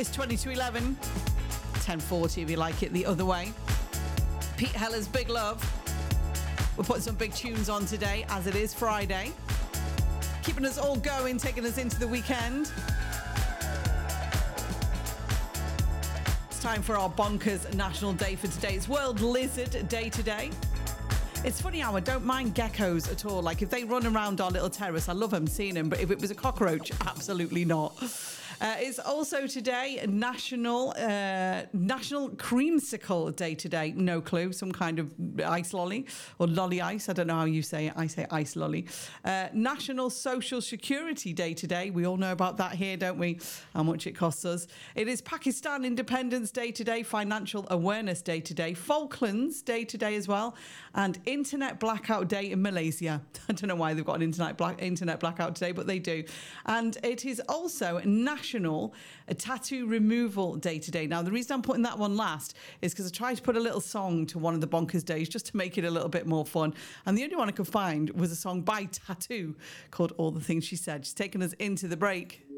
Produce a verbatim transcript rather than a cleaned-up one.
It's twenty to eleven, ten forty if you like it the other way. Pete Heller's Big Love. We're putting some big tunes on today as it is Friday. Keeping us all going, taking us into the weekend. It's time for our bonkers national day for today. It's World Lizard Day today. It's funny how I don't mind geckos at all. Like if they run around our little terrace, I love them, seeing them. But if it was a cockroach, absolutely not. Uh, it's also today National uh, National Creamsicle Day today. No clue. Some kind of ice lolly or lolly ice. I don't know how you say it. I say ice lolly. Uh, National Social Security Day today. We all know about that here, don't we? How much it costs us. It is Pakistan Independence Day today. Financial Awareness Day today. Falklands Day today as well. And Internet Blackout Day in Malaysia. I don't know why they've got an internet black internet blackout today, but they do. And it is also National a Tattoo Removal Day today. Now, the reason I'm putting that one last is because I tried to put a little song to one of the bonkers days just to make it a little bit more fun. And the only one I could find was a song by Tattoo called All the Things She Said. She's taking us into the break.